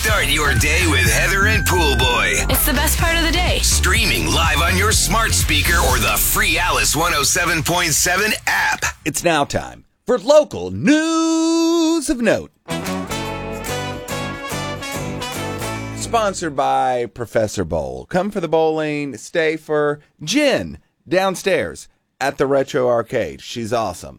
Start your day with Heather and Pool Boy. It's the best part of the day. Streaming live on your smart speaker or the free Alice 107.7 app. It's now time for local news of note. Sponsored by Professor Bowl. Come for the bowling, stay for Jen downstairs at the Retro Arcade. She's awesome.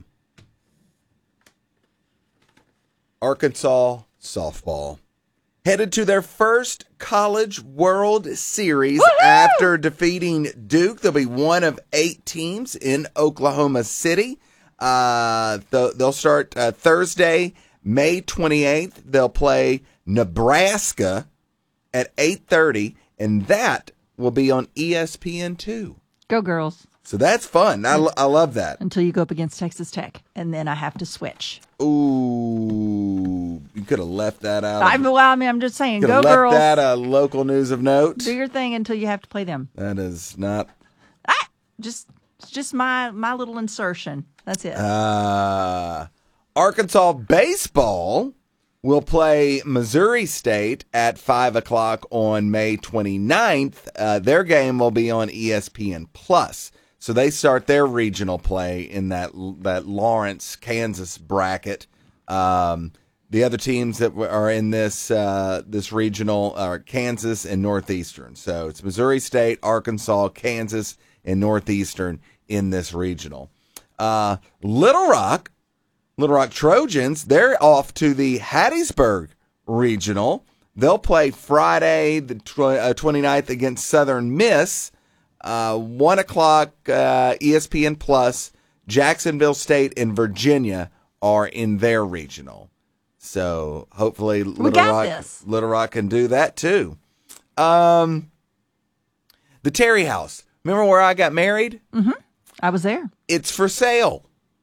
Arkansas softball headed to their first College World Series. Woo-hoo! After defeating Duke. They'll be one of 8 teams in Oklahoma City. They'll start Thursday, May 28th. They'll play Nebraska at 8:30, and that will be on ESPN2. Go girls. So that's fun. I love that. Until you go up against Texas Tech, and then I have to switch. Ooh, you could have left that out. I'm just saying, go left girls. That a local news of note. Do your thing until you have to play them. That is not. Just my little insertion. That's it. Arkansas baseball will play Missouri State at 5 o'clock on May 29th. Their game will be on ESPN Plus. So they start their regional play in that Lawrence, Kansas bracket. The other teams that are in this regional are Kansas and Northeastern. So it's Missouri State, Arkansas, Kansas, and Northeastern in this regional. Little Rock Trojans, they're off to the Hattiesburg regional. They'll play Friday the 29th against Southern Miss. 1 o'clock ESPN Plus. Jacksonville State and Virginia are in their regional. So hopefully Little Rock can do that too. The Terry House. Remember where I got married? Mm-hmm. I was there. It's for sale.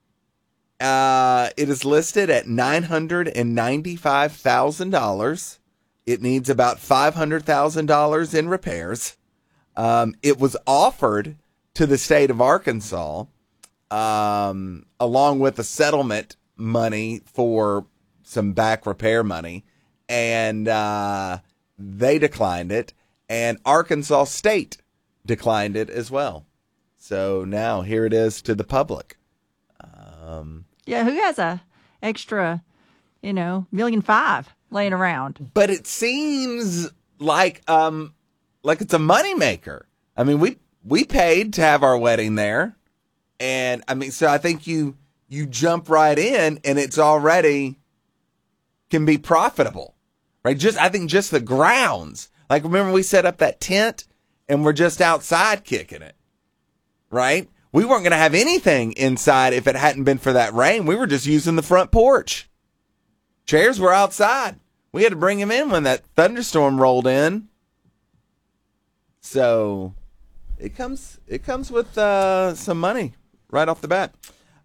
It is listed at $995,000. It needs about $500,000 in repairs. It was offered to the state of Arkansas, along with the settlement money for some back repair money, and they declined it, and Arkansas State declined it as well. So now here it is to the public. Yeah, who has a extra, $1.5 million laying around? But it seems like it's a moneymaker. I mean, we paid to have our wedding there, and so I think you jump right in, and it's already can be profitable, right? I think just the grounds. Like, remember we set up that tent, and we're just outside kicking it, right? We weren't going to have anything inside if it hadn't been for that rain. We were just using the front porch. Chairs were outside. We had to bring them in when that thunderstorm rolled in. So it comes with some money right off the bat.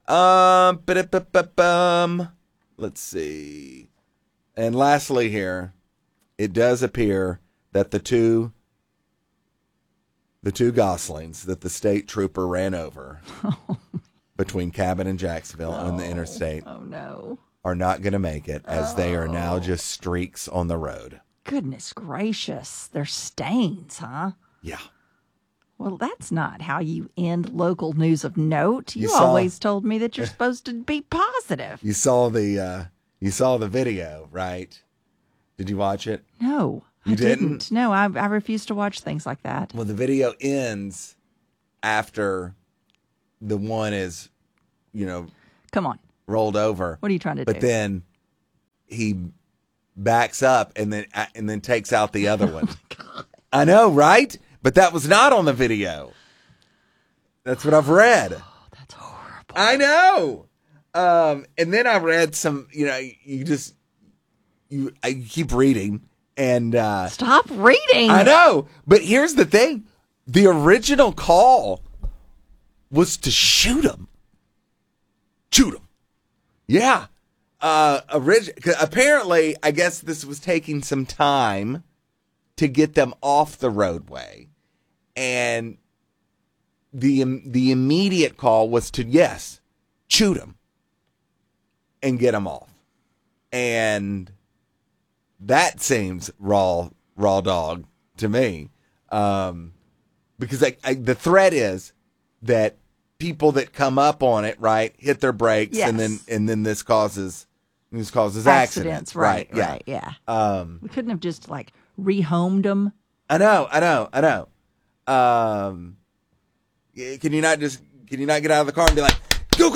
Let's see. And lastly here, it does appear that the two Goslings that the state trooper ran over between Cabot and Jacksonville on the interstate are not going to make it, as they are now just streaks on the road. Goodness gracious. They're stains, huh? Yeah. Well, that's not how you end local news of note. You always told me that you're supposed to be positive. You saw the video, right? Did you watch it? No. You didn't? No, I refuse to watch things like that. Well, the video ends after the one is, come on, rolled over. What are you trying to do? But then he backs up and then takes out the other one. God. I know, right? But that was not on the video. That's what I've read. Oh, that's horrible. I know. And then I read some, I keep reading. And stop reading. I know. But here's the thing. The original call was to shoot him. Shoot him. Yeah. Apparently, I guess this was taking some time to get them off the roadway. And the immediate call was to, yes, shoot him and get him off. And that seems raw dog to me. Because the threat is that people that come up on it, right, hit their brakes, Yes. and then this causes accidents. Right, yeah. We couldn't have just like rehomed them. I know. Can you not get out of the car and be like, go,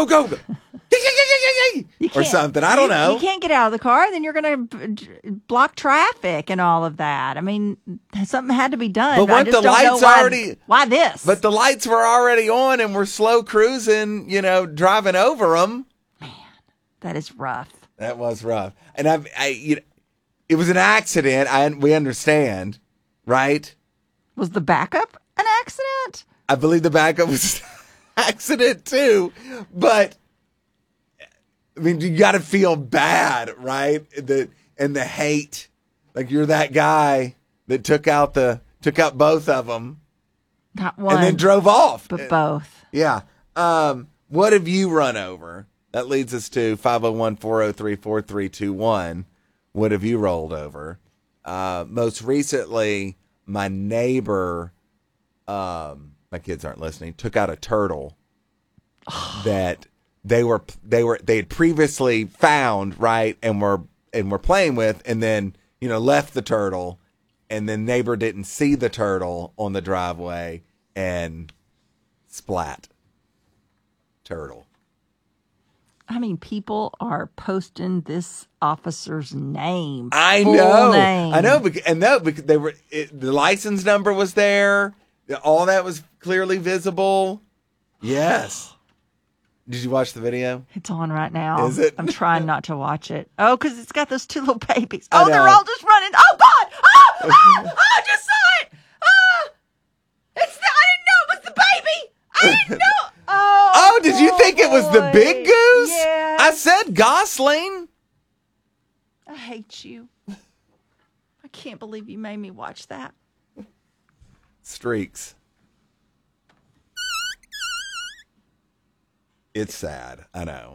or something? I don't know. You can't get out of the car, then you're going to block traffic and all of that. I mean, something had to be done. But weren't the lights already? Why this? But the lights were already on, and we're slow cruising, driving over them. Man, that is rough. That was rough, and it was an accident. We understand, right? Was the backup an accident? I believe the backup was an accident too, but I mean, you got to feel bad, right? And the hate, like you're that guy that took out both of them, not one, and then drove off, but both. Yeah. What have you run over? That leads us to 501-403-4321. What have you rolled over? Most recently, my neighbor, my kids aren't listening, took out a turtle that they had previously found, right, and were playing with, and then left the turtle, and then neighbor didn't see the turtle on the driveway and splat turtle. I mean, people are posting this officer's name. I know, because the license number was there. All that was clearly visible. Yes. Did you watch the video? It's on right now. Is it? I'm trying not to watch it. Oh, because it's got those two little babies. I Oh, know. they're all just running. Oh, God. Oh, I just saw it. Oh, I didn't know it was the baby. I didn't know. Oh, did you think it was the boy. big goose? Yeah. I said Gosling. I hate you. I can't believe you made me watch that. Streaks. It's sad. I know.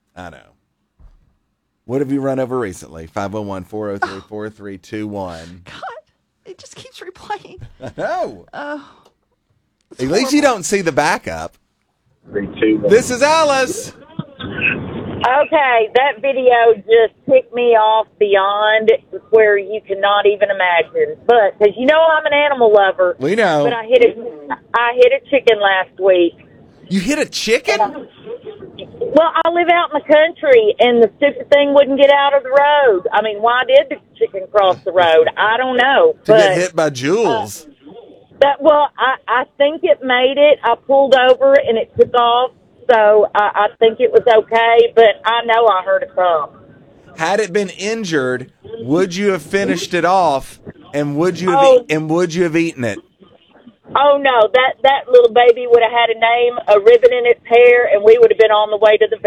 What have you run over recently? 501-403-4321. God, it just keeps replaying. I know. Oh. At least you don't see the backup. 3, 2, 1. This is Alice. Okay, that video just ticked me off beyond where you cannot even imagine. But because I'm an animal lover. We know. But I hit a chicken last week. You hit a chicken? Well, I live out in the country, and the stupid thing wouldn't get out of the road. I mean, why did the chicken cross the road? I don't know. To get hit by Jules. I think it made it. I pulled over, and it took off. So I think it was okay, but I know I heard a thump. Had it been injured, would you have finished it off, and would you have eaten it? Oh no, that little baby would have had a name, a ribbon in its hair, and we would have been on the way to the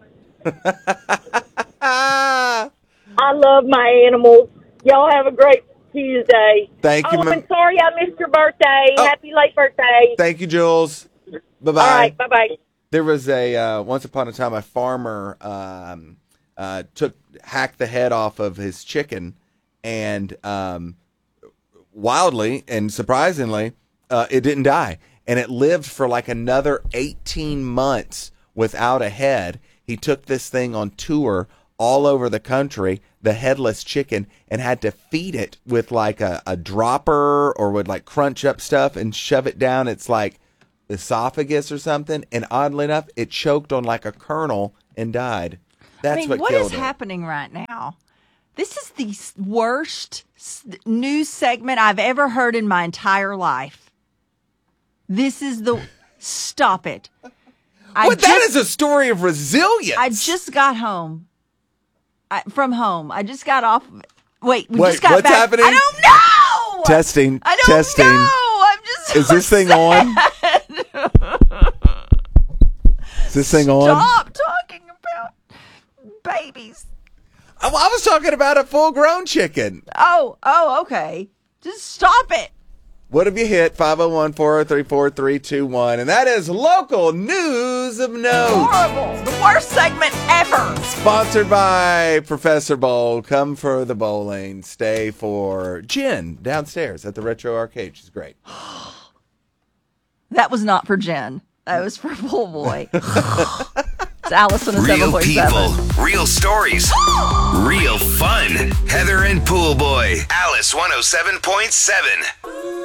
vet. I love my animals. Y'all have a great Tuesday. Thank you. I'm sorry I missed your birthday. Happy late birthday. Thank you, Jules. Bye-bye. All right, bye-bye. There was once upon a time, a farmer hacked the head off of his chicken, and wildly and surprisingly, it didn't die. And it lived for like another 18 months without a head. He took this thing on tour all over the country, the headless chicken, and had to feed it with like a dropper, or would like crunch up stuff and shove it down its like esophagus or something. And oddly enough, it choked on like a kernel and died. That's what killed is it. happening right now? This is the worst news segment I've ever heard in my entire life. This is stop it. That is a story of resilience. I just got home from home. I just got off. Wait, just got what's back. happening? I don't know. Testing. I don't testing. know. I'm just so Is this thing on? Is this thing on? Stop talking about babies. I was talking about a full-grown chicken. Oh, okay. Just stop it. What have you hit? 501-403-4321. And that is local news of note. Horrible. The worst segment ever. Sponsored by Professor Bowl. Come for the bowling. Stay for Jen downstairs at the Retro Arcade. She's great. That was not for Jen. That was for Pool Boy. It's Alice on a Real 7.7. people, real stories, real fun. Heather and Pool Boy, Alice 107.7.